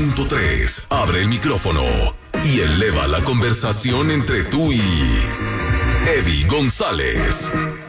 99.3. Abre el micrófono y eleva la conversación entre tú y Eddie González.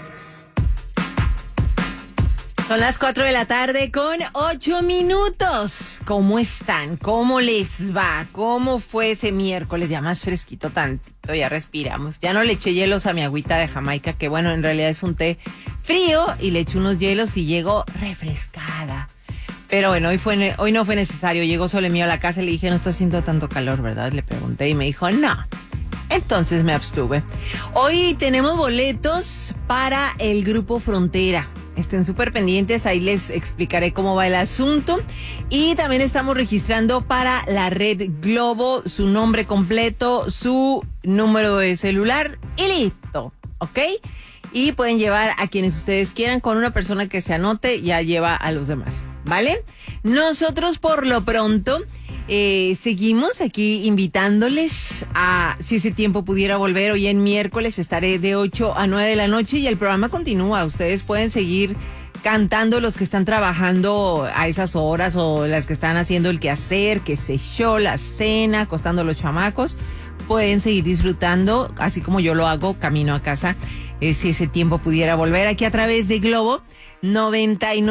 Son las 4 de la tarde con 8 minutos. ¿Cómo están? ¿Cómo les va? ¿Cómo fue ese miércoles? Ya más fresquito tantito, ya respiramos. Ya no le eché hielos a mi agüita de Jamaica, que bueno, en realidad es un té frío, y le eché unos hielos y llegó refrescada. Pero bueno, hoy no fue necesario. Llegó Sole mío a la casa y le dije, no está haciendo tanto calor, ¿verdad? Le pregunté y me dijo, no. Entonces me abstuve. Hoy tenemos boletos para el Grupo Frontera. Estén súper pendientes, ahí les explicaré cómo va el asunto. Y también estamos registrando para la Red Globo, su nombre completo, su número de celular y listo, ¿ok? Y pueden llevar a quienes ustedes quieran. Con una persona que se anote ya lleva a los demás, ¿vale? Nosotros por lo pronto seguimos aquí invitándoles a, si ese tiempo pudiera volver, hoy en miércoles estaré de 8 a 9 de la noche y el programa continúa. Ustedes pueden seguir cantando, los que están trabajando a esas horas o las que están haciendo el quehacer, qué sé yo, la cena, acostando a los chamacos. Pueden seguir disfrutando, así como yo lo hago, camino a casa, si ese tiempo pudiera volver, aquí a través de Globo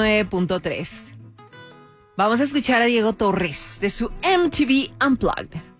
99.3. Vamos a escuchar a Diego Torres de su MTV Unplugged.